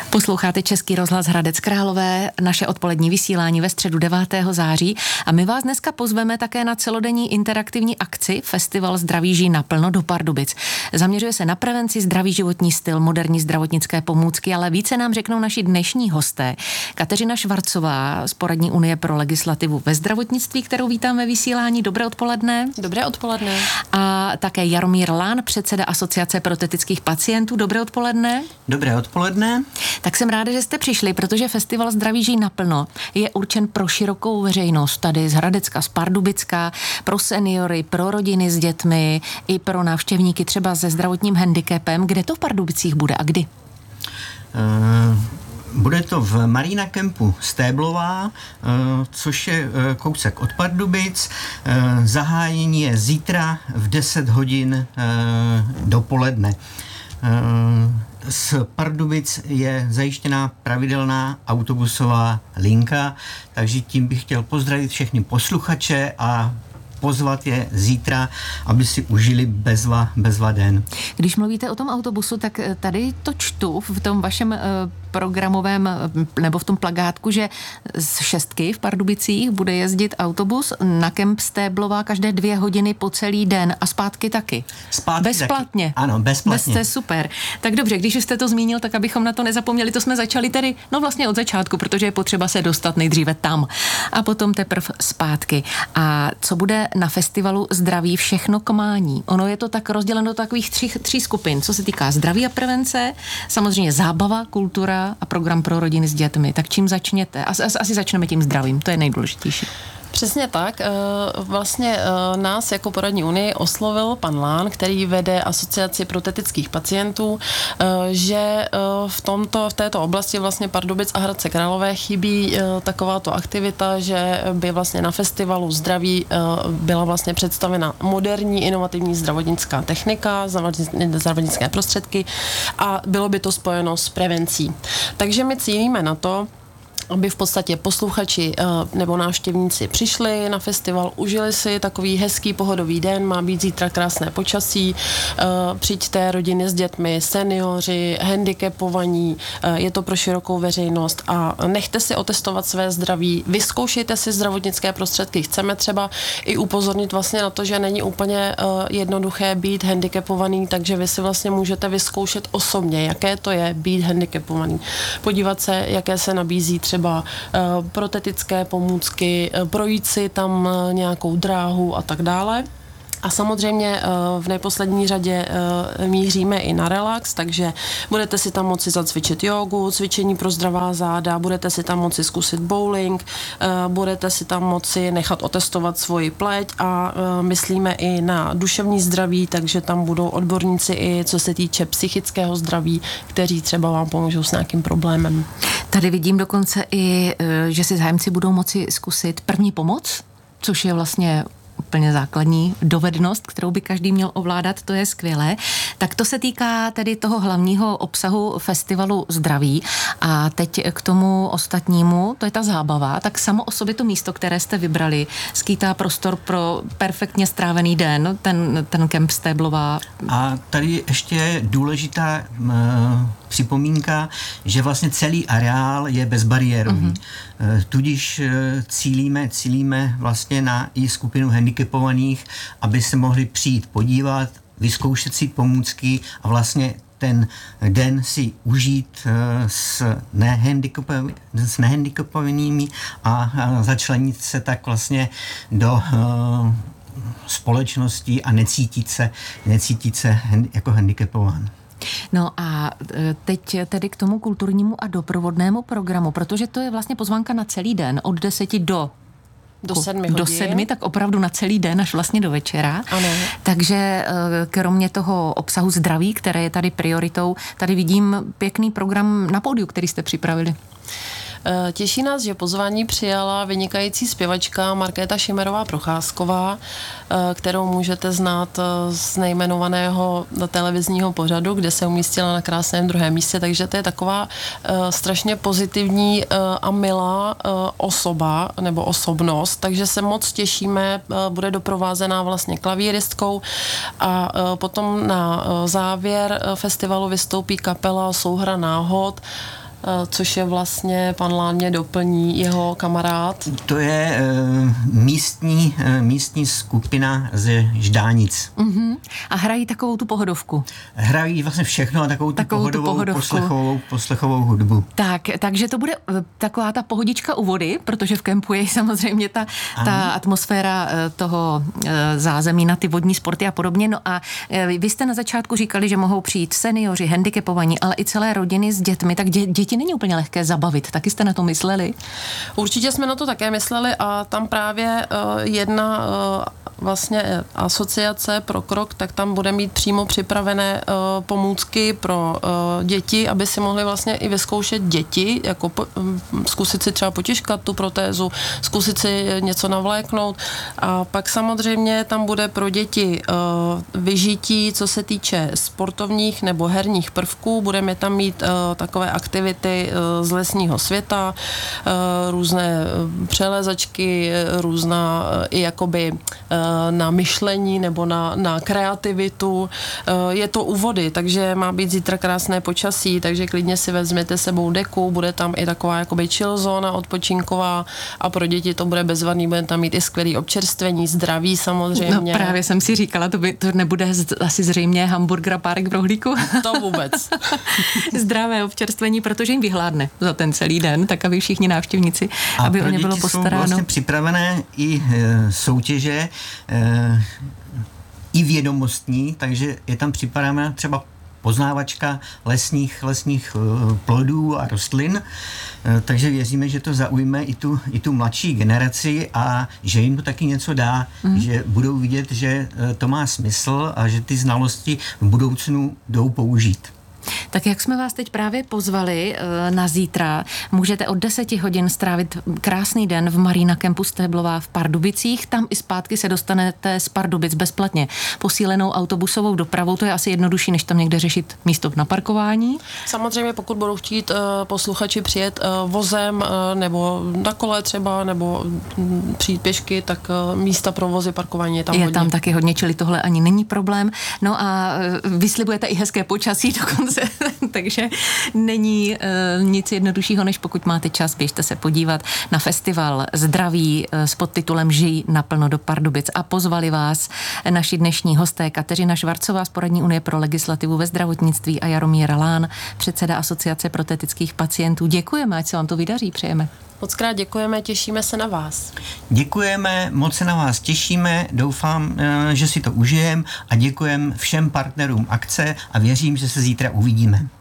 Posloucháte Český rozhlas Hradec Králové, naše odpolední vysílání ve středu 9. září a my vás dneska pozveme také na celodenní interaktivní akci Festival Zdraví žij naplno do Pardubic. Zaměřuje se na prevenci, zdravý životní styl, moderní zdravotnické pomůcky, ale více nám řeknou naši dnešní hosté. Kateřina Švarcová z Poradní unie pro legislativu ve zdravotnictví, kterou vítám ve vysílání. Dobré odpoledne. Dobré odpoledne. A také Jaromír Lán, předseda Asociace protetických pacientů. Dobré odpoledne. Dobré odpoledne. Tak jsem ráda, že jste přišli, protože Festival Zdraví žij naplno je určen pro širokou veřejnost tady z Hradecka, z Pardubicka, pro seniory, pro rodiny s dětmi i pro návštěvníky třeba se zdravotním handicapem. Kde to v Pardubicích bude a kdy? Bude to v Marina Kempu Stéblová, což je kousek od Pardubic. Zahájení je zítra v 10 hodin dopoledne. Z Pardubic je zajištěná pravidelná autobusová linka, takže tím bych chtěl pozdravit všechny posluchače a pozvat je zítra, aby si užili bezva den. Když mluvíte o tom autobusu, tak tady to čtu v tom vašem programovém, nebo v tom plakátku, že z 6 v Pardubicích bude jezdit autobus na kemp Stéblová každé 2 hodiny po celý den a zpátky taky. Bezplatně. Taky. Ano, bezplatně. To je super. Tak dobře, když už jste to zmínil, tak abychom na to nezapomněli, to jsme začali tedy, vlastně od začátku, protože je potřeba se dostat nejdříve tam a potom teprve zpátky. A co bude na festivalu Zdraví všechno k mání? Ono je to tak rozděleno do takových tří skupin, co se týká zdraví a prevence, samozřejmě zábava, kultura a program pro rodiny s dětmi. Tak čím začněte? Asi začneme tím zdravím, to je nejdůležitější. Přesně tak. Vlastně nás jako Poradní unii oslovil pan Lán, který vede Asociaci protetických pacientů, že v této oblasti vlastně Pardubic a Hradce Králové chybí takováto aktivita, že by vlastně na festivalu Zdraví byla vlastně představena moderní inovativní zdravotnická technika, zdravotnické prostředky a bylo by to spojeno s prevencí. Takže my cílíme na to, aby v podstatě posluchači nebo návštěvníci přišli na festival, užili si takový hezký pohodový den, má být zítra krásné počasí, přijďte rodiny s dětmi, seniori, handicapovaní, je to pro širokou veřejnost a nechte si otestovat své zdraví, vyzkoušejte si zdravotnické prostředky. Chceme třeba i upozornit vlastně na to, že není úplně jednoduché být handicapovaný, takže vy si vlastně můžete vyzkoušet osobně, jaké to je být handicapovaný. Podívat se, jaké se nabízí třeba protetické pomůcky, projít si tam nějakou dráhu a tak dále. A samozřejmě v neposlední řadě míříme i na relax, takže budete si tam moci zacvičit jogu, cvičení pro zdravá záda, budete si tam moci zkusit bowling, budete si tam moci nechat otestovat svoji pleť a myslíme i na duševní zdraví, takže tam budou odborníci i co se týče psychického zdraví, kteří třeba vám pomůžou s nějakým problémem. Tady vidím dokonce i, že si zájemci budou moci zkusit první pomoc, což je vlastně úplně základní dovednost, kterou by každý měl ovládat, to je skvělé. Tak to se týká tedy toho hlavního obsahu festivalu Zdraví a teď k tomu ostatnímu, to je ta zábava, tak samo o sobě to místo, které jste vybrali, skýtá prostor pro perfektně strávený den, ten kemp Stéblová. A tady ještě je důležitá připomínka, že vlastně celý areál je bezbariérový. Tudíž cílíme vlastně na i skupinu handicapovaných, aby se mohli přijít podívat, vyzkoušet si pomůcky a vlastně ten den si užít s nehandicapovanými a začlenit se tak vlastně do společnosti a necítit se jako handicapován. No a teď tedy k tomu kulturnímu a doprovodnému programu, protože to je vlastně pozvánka na celý den, od 10 do 7 hodin. Do 7, tak opravdu na celý den, až vlastně do večera. Ano. Takže kromě toho obsahu zdraví, které je tady prioritou, tady vidím pěkný program na pódiu, který jste připravili. Těší nás, že pozvání přijala vynikající zpěvačka Markéta Šimerová-Procházková, kterou můžete znát z nejmenovaného televizního pořadu, kde se umístila na krásném 2. místě, takže to je taková strašně pozitivní a milá osoba nebo osobnost, takže se moc těšíme, bude doprovázená vlastně klavíristkou a potom na závěr festivalu vystoupí kapela Souhra náhod, což je vlastně, pan Lán mě doplní, jeho kamarád. To je místní skupina ze Ždánic. A hrají takovou tu pohodovku. Hrají vlastně všechno a takovou tu poslechovou hudbu. Takže to bude taková ta pohodička u vody, protože v kempu je samozřejmě ta atmosféra toho zázemí na ty vodní sporty a podobně. No a vy jste na začátku říkali, že mohou přijít seniori, handicapovaní, ale i celé rodiny s dětmi, tak děti není úplně lehké zabavit. Taky jste na to mysleli? Určitě jsme na to také mysleli a tam právě jedna vlastně asociace pro krok, tak tam bude mít přímo připravené pomůcky pro děti, aby si mohli vlastně i vyzkoušet děti, jako zkusit si třeba potiškat tu protézu, zkusit si něco navléknout a pak samozřejmě tam bude pro děti vyžití, co se týče sportovních nebo herních prvků, budeme tam mít takové aktivity z lesního světa, různé přelezačky, různá i jakoby na myšlení nebo na kreativitu. Je to u vody, takže má být zítra krásné počasí, takže klidně si vezměte sebou deku, bude tam i taková jakoby chill zóna odpočinková a pro děti to bude bezvadný, bude tam mít i skvělý občerstvení, zdraví samozřejmě. No právě jsem si říkala, to nebude asi zřejmě hamburger a párek v rohlíku. To vůbec. Zdravé občerstvení, protože jim vyhládne za ten celý den, tak aby všichni návštěvníci, aby o ně bylo postaráno. A pro děti jsou vlastně připravené i soutěže, i vědomostní, takže je tam připravená třeba poznávačka lesních plodů a rostlin, takže věříme, že to zaujme i tu mladší generaci a že jim to taky něco dá, že budou vidět, že to má smysl a že ty znalosti v budoucnu jdou použít. Tak jak jsme vás teď právě pozvali na zítra, můžete od 10 hodin strávit krásný den v Marina Kempu Stéblová v Pardubicích. Tam i zpátky se dostanete z Pardubic bezplatně posílenou autobusovou dopravou. To je asi jednodušší, než tam někde řešit místo na parkování. Samozřejmě, pokud budou chtít posluchači přijet vozem nebo na kole třeba, nebo přijít pěšky, tak místa pro vozy, parkování je tam hodně. Je tam taky hodně, čili tohle ani není problém. No a vyslibujete i hezké počasí dokonce. Takže není nic jednoduššího, než pokud máte čas, běžte se podívat na festival Zdraví s podtitulem Žij naplno do Pardubic a pozvali vás naši dnešní hosté Kateřina Švarcová z Poradní unie pro legislativu ve zdravotnictví a Jaromír Lán, předseda Asociace protetických pacientů. Děkujeme, ať se vám to vydaří, přejeme. Mockrát děkujeme, těšíme se na vás. Děkujeme, moc se na vás těšíme, doufám, že si to užijeme a děkujeme všem partnerům akce a věřím, že se zítra uvidíme.